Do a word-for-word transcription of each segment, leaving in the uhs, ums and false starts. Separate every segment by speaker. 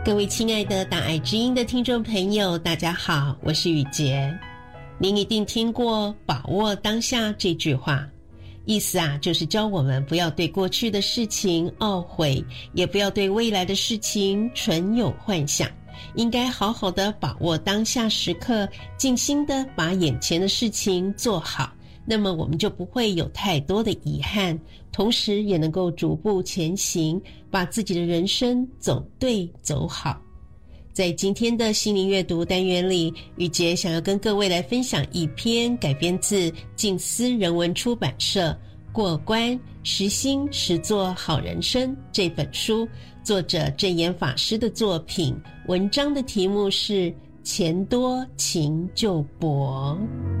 Speaker 1: 各位亲爱的大爱之音的听众朋友，大家好，我是雨洁。您一定听过把握当下这句话，意思啊就是教我们不要对过去的事情懊悔，也不要对未来的事情存有幻想，应该好好的把握当下时刻，尽心的把眼前的事情做好，那么我们就不会有太多的遗憾，同时也能够逐步前行，把自己的人生走对走好。在今天的心灵阅读单元里，雨洁想要跟各位来分享一篇改编自静思人文出版社《过关实心实作好人生》这本书，作者证严法师的作品，文章的题目是钱多情就薄。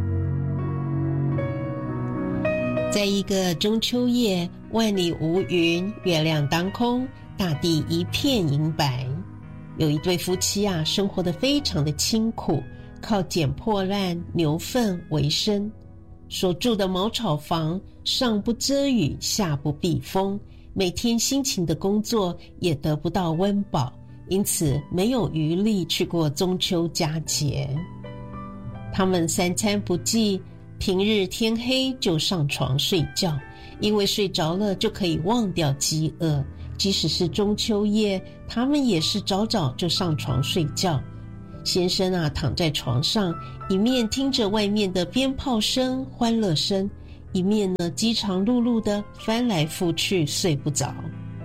Speaker 1: 在一个中秋夜，万里无云，月亮当空，大地一片银白。有一对夫妻啊，生活得非常的清苦，靠捡破烂牛粪为生。所住的茅草房上不遮雨，下不避风，每天辛勤的工作也得不到温饱，因此没有余力去过中秋佳节。他们三餐不济，平日天黑就上床睡觉，因为睡着了就可以忘掉饥饿。即使是中秋夜，他们也是早早就上床睡觉。先生啊，躺在床上，一面听着外面的鞭炮声、欢乐声，一面呢饥肠辘辘的翻来覆去，睡不着。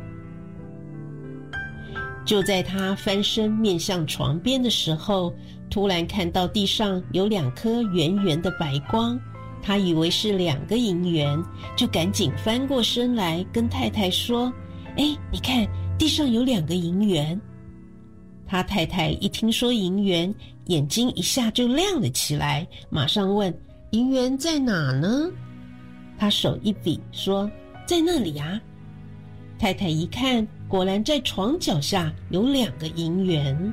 Speaker 1: 就在他翻身面向床边的时候，突然看到地上有两颗圆圆的白光，他以为是两个银元，就赶紧翻过身来跟太太说：哎，你看地上有两个银元。他太太一听说银元，眼睛一下就亮了起来，马上问：银元在哪呢？他手一比说：在那里啊。太太一看，果然在床脚下有两个银元。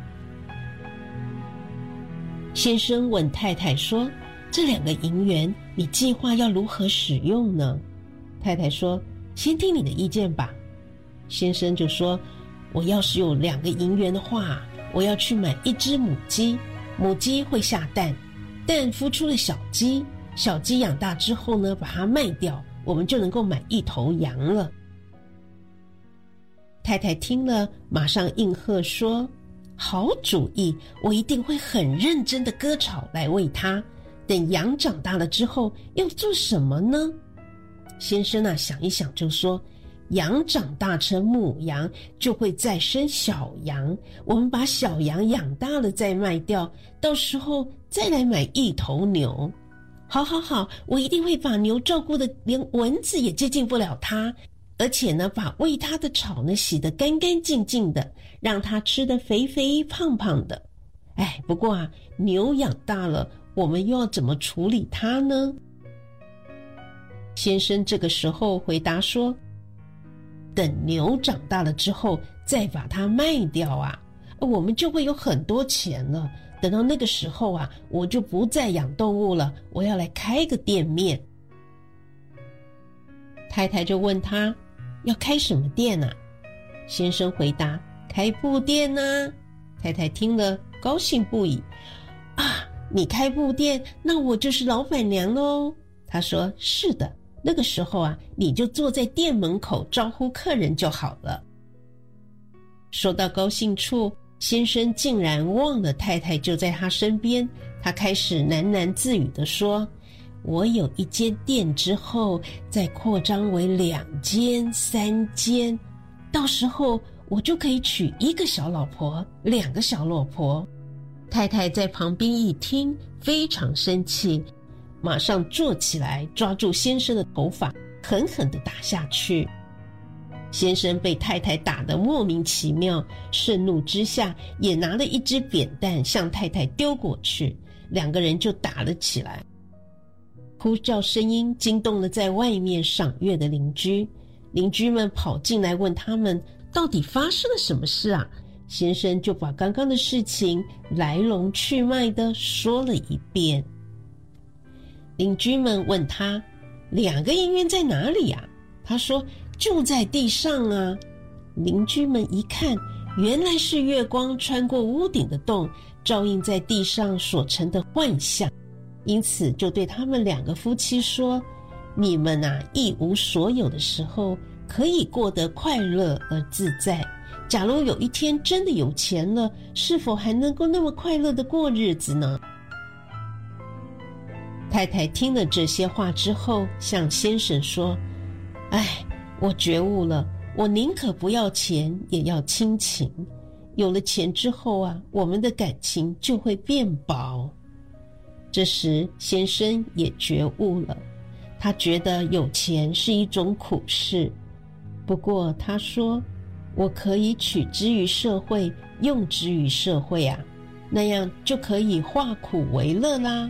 Speaker 1: 先生问太太说：这两个银元你计划要如何使用呢？太太说：先听你的意见吧。先生就说：我要是有两个银元的话，我要去买一只母鸡，母鸡会下蛋，蛋孵出了小鸡，小鸡养大之后呢，把它卖掉，我们就能够买一头羊了。太太听了，马上应和说：好主意，我一定会很认真的割草来喂它。等羊长大了之后要做什么呢？先生啊，想一想就说：羊长大成母羊，就会再生小羊，我们把小羊养大了再卖掉，到时候再来买一头牛。好好好，我一定会把牛照顾的连蚊子也接近不了它，而且呢，把喂它的草呢洗得干干净净的，让它吃得肥肥胖胖的。哎，不过啊，牛养大了，我们又要怎么处理它呢？先生这个时候回答说：等牛长大了之后再把它卖掉啊，我们就会有很多钱了。等到那个时候啊，我就不再养动物了，我要来开个店面。太太就问他：要开什么店啊？先生回答：开布店啊。太太听了高兴不已：啊，你开布店，那我就是老板娘咯。他说：是的，那个时候啊，你就坐在店门口招呼客人就好了。说到高兴处，先生竟然忘了太太就在他身边，他开始喃喃自语地说：我有一间店之后，再扩张为两间、三间，到时候我就可以娶一个小老婆，两个小老婆。太太在旁边一听，非常生气，马上坐起来，抓住先生的头发，狠狠地打下去。先生被太太打得莫名其妙，盛怒之下也拿了一只扁担向太太丢过去，两个人就打了起来。哭叫声音惊动了在外面赏月的邻居，邻居们跑进来问他们到底发生了什么事啊？先生就把刚刚的事情来龙去脉地说了一遍。邻居们问他：两个银元在哪里啊？他说：就在地上啊。邻居们一看， 原来是月光穿过屋顶的洞，照映在地上所成的幻象，因此就对他们两个夫妻说：你们啊，一无所有的时候，可以过得快乐而自在。假如有一天真的有钱了，是否还能够那么快乐的过日子呢？太太听了这些话之后，向先生说：哎，我觉悟了，我宁可不要钱，也要亲情。有了钱之后啊，我们的感情就会变薄。这时先生也觉悟了，他觉得有钱是一种苦事，不过他说：我可以取之于社会，用之于社会啊，那样就可以化苦为乐啦。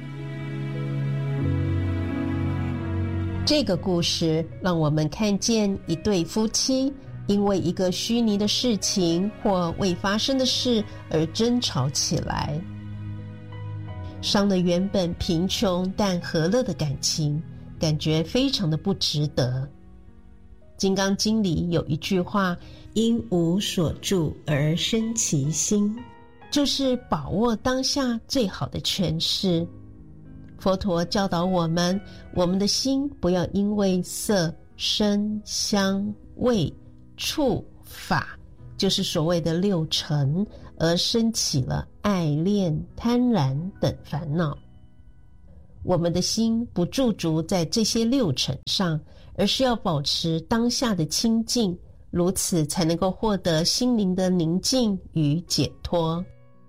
Speaker 1: 这个故事让我们看见一对夫妻因为一个虚拟的事情或未发生的事而争吵起来，伤了原本贫穷但和乐的感情，感觉非常的不值得。金刚经里有一句话：因无所住而生其心，就是把握当下最好的诠释。佛陀教导我们，我们的心不要因为色、声、香、味、触、法，就是所谓的六尘，而生起了爱恋、贪婪等烦恼。我们的心不驻足在这些六尘上，而是要保持当下的清净，如此才能够获得心灵的宁静与解脱。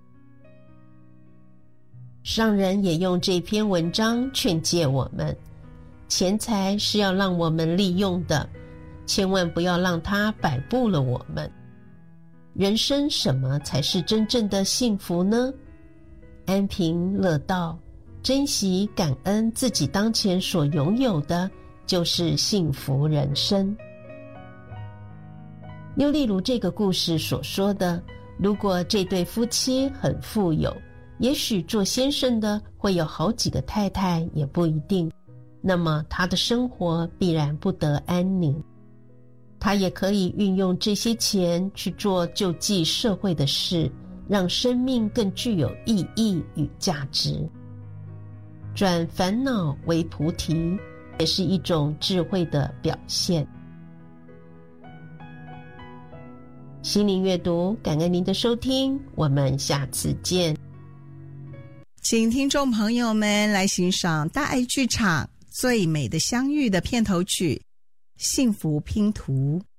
Speaker 1: 上人也用这篇文章劝诫我们，钱财是要让我们利用的，千万不要让它摆布了我们。人生什么才是真正的幸福呢？安贫乐道，珍惜感恩自己当前所拥有的，就是幸福人生。又例如这个故事所说的，如果这对夫妻很富有，也许做先生的会有好几个太太，也不一定，那么他的生活必然不得安宁。他也可以运用这些钱去做救济社会的事，让生命更具有意义与价值。转烦恼为菩提，也是一种智慧的表现。心灵阅读，感恩您的收听，我们下次见。
Speaker 2: 请听众朋友们来欣赏大爱剧场《最美的相遇》的片头曲《幸福拼图》。